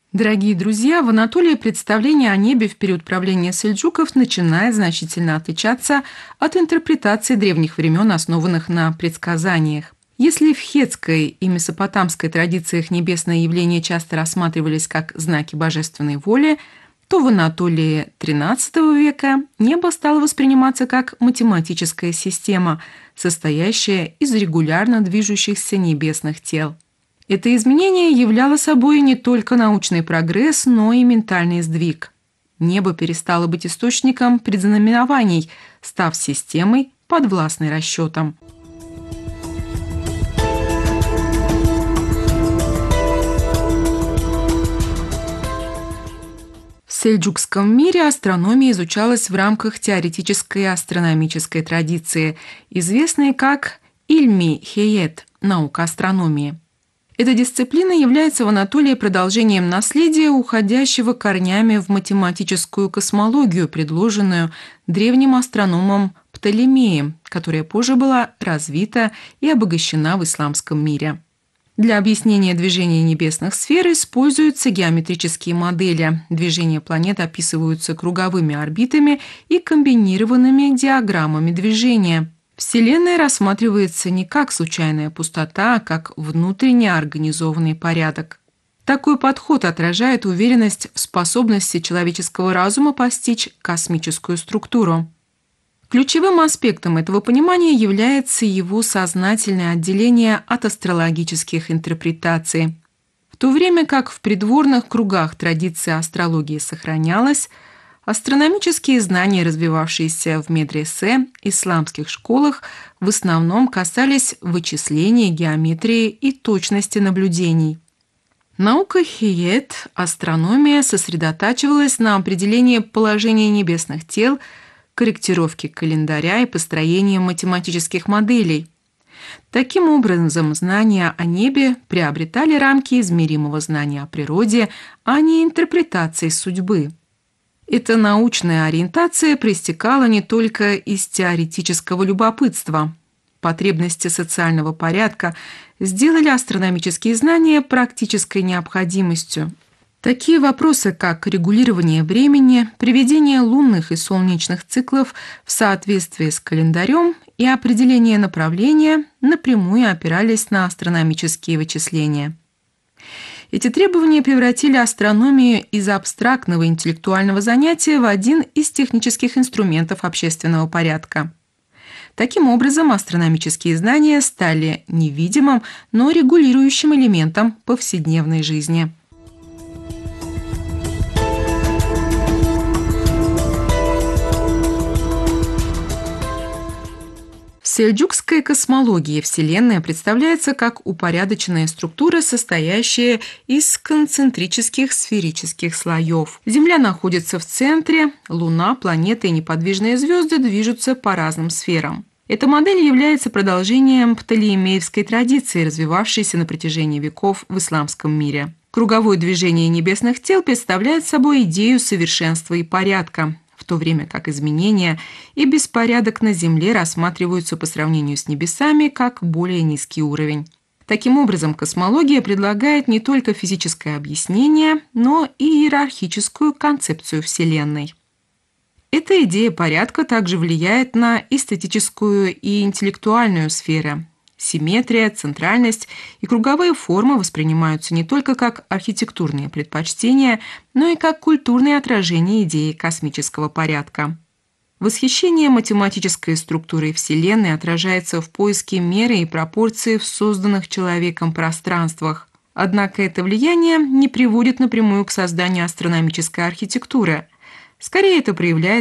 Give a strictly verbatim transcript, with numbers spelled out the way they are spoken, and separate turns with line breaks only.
Дорогие друзья, в Анатолии представление о небе в период правления сельджуков начинает значительно отличаться от интерпретации древних времен, основанных на предсказаниях. Если в хетской и месопотамской традициях небесные явления часто рассматривались как знаки божественной воли, то в Анатолии тринадцатого века небо стало восприниматься как математическая система, состоящая из регулярно движущихся небесных тел. Это изменение являло собой не только научный прогресс, но и ментальный сдвиг. Небо перестало быть источником предзнаменований, став системой, подвластной расчетам. В сельджукском мире астрономия изучалась в рамках теоретической астрономической традиции, известной как Ильми-Хейет – наука астрономии. Эта дисциплина является в Анатолии продолжением наследия, уходящего корнями в математическую космологию, предложенную древним астрономом Птолемеем, которая позже была развита и обогащена в исламском мире. Для объяснения движения небесных сфер используются геометрические модели. Движения планет описываются круговыми орбитами и комбинированными диаграммами движения. Вселенная рассматривается не как случайная пустота, а как внутренне организованный порядок. Такой подход отражает уверенность в способности человеческого разума постичь космическую структуру. Ключевым аспектом этого понимания является его сознательное отделение от астрологических интерпретаций. В то время как в придворных кругах традиция астрологии сохранялась, астрономические знания, развивавшиеся в медресе, исламских школах, в основном касались вычисления, геометрии и точности наблюдений. Наука Хейет, астрономия, сосредотачивалась на определении положения небесных тел, корректировке календаря и построении математических моделей. Таким образом, знания о небе приобретали рамки измеримого знания о природе, а не интерпретации судьбы. Эта научная ориентация проистекала не только из теоретического любопытства. Потребности социального порядка сделали астрономические знания практической необходимостью. Такие вопросы, как регулирование времени, приведение лунных и солнечных циклов в соответствии с календарем и определение направления, напрямую опирались на астрономические вычисления. Эти требования превратили астрономию из абстрактного интеллектуального занятия в один из технических инструментов общественного порядка. Таким образом, астрономические знания стали невидимым, но регулирующим элементом повседневной жизни. В сельджукской космологии Вселенная представляется как упорядоченная структура, состоящая из концентрических сферических слоев. Земля находится в центре, Луна, планеты и неподвижные звезды движутся по разным сферам. Эта модель является продолжением птолемеевской традиции, развивавшейся на протяжении веков в исламском мире. Круговое движение небесных тел представляет собой идею совершенства и порядка, в то время как изменения и беспорядок на Земле рассматриваются по сравнению с небесами как более низкий уровень. Таким образом, космология предлагает не только физическое объяснение, но и иерархическую концепцию Вселенной. Эта идея порядка также влияет на эстетическую и интеллектуальную сферы. Симметрия, центральность и круговые формы воспринимаются не только как архитектурные предпочтения, но и как культурные отражения идеи космического порядка. Восхищение математической структурой Вселенной отражается в поиске меры и пропорции в созданных человеком пространствах. Однако это влияние не приводит напрямую к созданию астрономической архитектуры. Скорее, это проявляется